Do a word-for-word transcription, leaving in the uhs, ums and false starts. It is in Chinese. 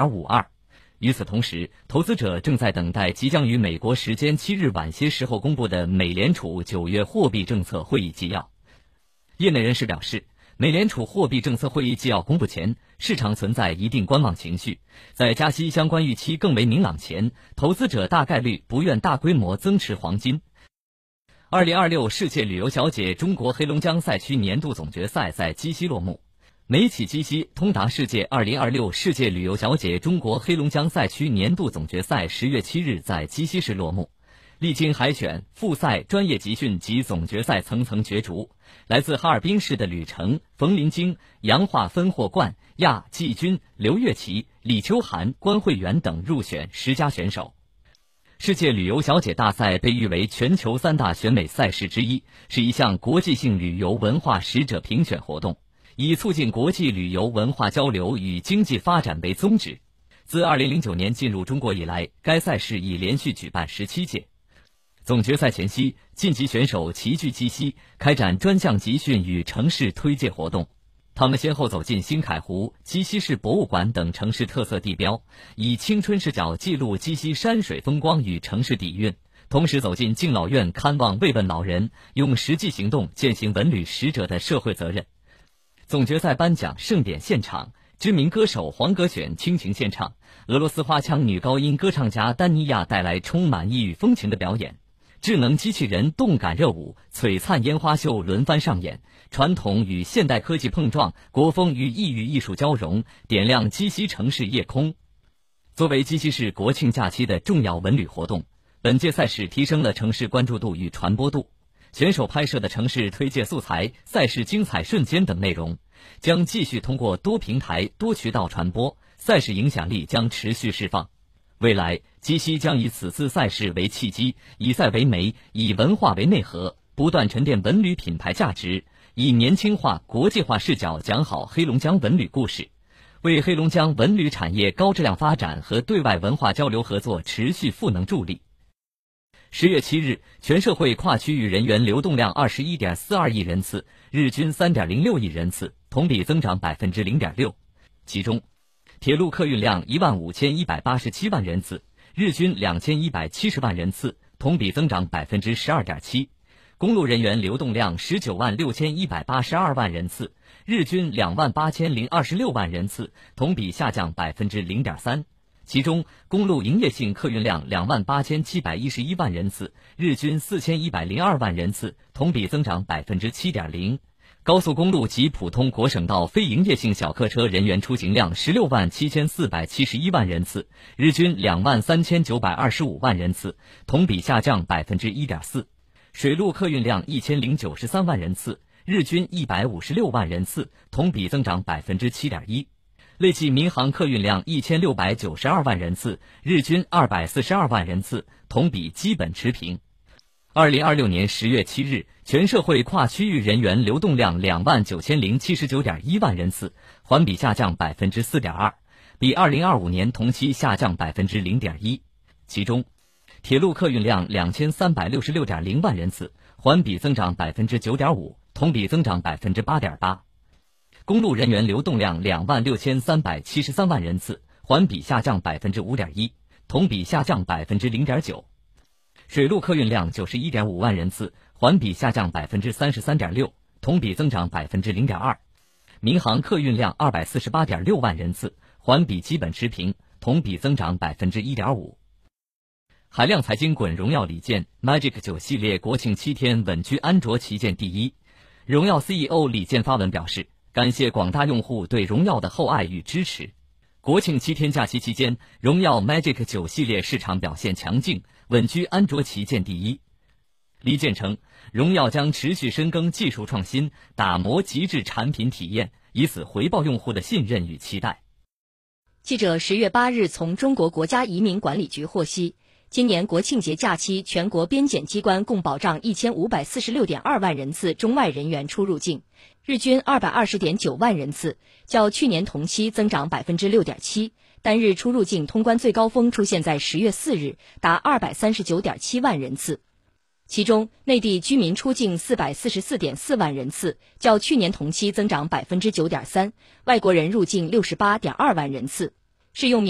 点五二。与此同时，投资者正在等待即将于美国时间七日晚些时候公布的美联储九月货币政策会议纪要。业内人士表示，美联储货币政策会议纪要公布前，市场存在一定观望情绪，在加息相关预期更为明朗前，投资者大概率不愿大规模增持黄金。二零二六世界旅游小姐中国黑龙江赛区年度总决赛在鸡西落幕。美企鸡西通达世界二零二六世界旅游小姐中国黑龙江赛区年度总决赛十月七日在鸡西市落幕。历经海选、复赛、专业集训及总决赛层层角逐，来自哈尔滨市的吕程、冯林京、杨化分获冠、亚季军、刘月琪、李秋涵、关慧媛等入选十佳选手。世界旅游小姐大赛被誉为全球三大选美赛事之一，是一项国际性旅游文化使者评选活动，以促进国际旅游文化交流与经济发展为宗旨。自二零零九年进入中国以来，该赛事已连续举办十七届。总决赛前夕，晋级选手齐聚鸡西，开展专项集训与城市推介活动。他们先后走进新凯湖、鸡西市博物馆等城市特色地标，以青春视角记录鸡西山水风光与城市底蕴，同时走进敬老院看望慰问老人，用实际行动践行文旅使者的社会责任。总决赛颁奖盛典现场，知名歌手黄格选倾情献唱，俄罗斯花腔女高音歌唱家丹尼亚带来充满异域风情的表演，智能机器人动感热舞、璀璨烟花秀轮番上演，传统与现代科技碰撞，国风与异域艺术交融，点亮鸡西城市夜空。作为鸡西市国庆假期的重要文旅活动，本届赛事提升了城市关注度与传播度。选手拍摄的城市推介素材、赛事精彩瞬间等内容，将继续通过多平台、多渠道传播，赛事影响力将持续释放。未来，鸡西将以此次赛事为契机，以赛为媒，以文化为内核，不断沉淀文旅品牌价值，以年轻化、国际化视角讲好黑龙江文旅故事，为黑龙江文旅产业高质量发展和对外文化交流合作持续赋能助力。十月七日，全社会跨区域人员流动量 二十一点四二亿人次，日均 三点零六亿人次，同比增长 百分之零点六。其中，铁路客运量一万五千一百八十七万人次，日均两千一百七十万人次，同比增长 百分之十二点七。公路人员流动量十九万六千一百八十二万人次，日均两万八千零二十六万人次，同比下降 百分之零点三。其中，公路营业性客运量两万八千七百一十一万人次，日均四千一百零二万人次，同比增长 百分之七点零。高速公路及普通国省道非营业性小客车人员出行量十六万七千四百七十一万人次，日均两万三千九百二十五万人次，同比下降 百分之一点四。水路客运量一千零九十三万人次，日均一百五十六万人次，同比增长 百分之七点一。累计民航客运量一千六百九十二万人次，日均二百四十二万人次，同比基本持平。二零二六年十月七日，全社会跨区域人员流动量两万九千零七十九点一万人次，环比下降 百分之四点二，比二零二五年同期下降 百分之零点一。其中，铁路客运量两千三百六十六点零万人次，环比增长 百分之九点五，同比增长 百分之八点八。公路人员流动量两万六千三百七十三万人次，环比下降 百分之五点一，同比下降 百分之零点九。水路客运量九十一点五万人次，环比下降 百分之三十三点六，同比增长 百分之零点二。民航客运量二百四十八点六万人次，环比基本持平，同比增长 百分之一点五。海量财经滚荣耀礼剑 Magic 九系列国庆七天稳居安卓旗舰第一。荣耀 C E O 李健发文表示，感谢广大用户对荣耀的厚爱与支持。国庆七天假期期间，荣耀 Magic 九系列市场表现强劲，稳居安卓旗舰第一。李健称，荣耀将持续深耕技术创新，打磨极致产品体验，以此回报用户的信任与期待。 记者十月八日从中国国家移民管理局获悉，今年国庆节假期，全国边检机关共保障一千五百四十六点二万人次中外人员出入境，日均二百二十点九万人次，较去年同期增长 百分之六点七。单日出入境通关最高峰出现在十月四日，达二百三十九点七万人次。其中，内地居民出境四百四十四点四万人次，较去年同期增长 百分之九点三，外国人入境六十八点二万人次，适用